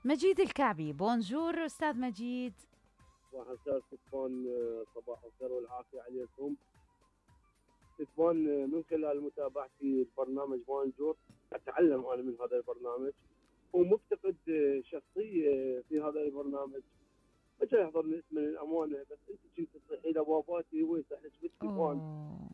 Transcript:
مجيد الكعبي. بونجور أستاذ مجيد. صباح الخير ستفان، صباح الخير والعافية عليكم. ستفان، من خلال متابعتي البرنامج بونجور أتعلم أنا من هذا البرنامج، ومفتقد شخصية في هذا البرنامج. ما كان يحضرني اسم الأمانة، بس أنت كنت تصيحي لباباتي هو يصح لك بالتليفون. أوه.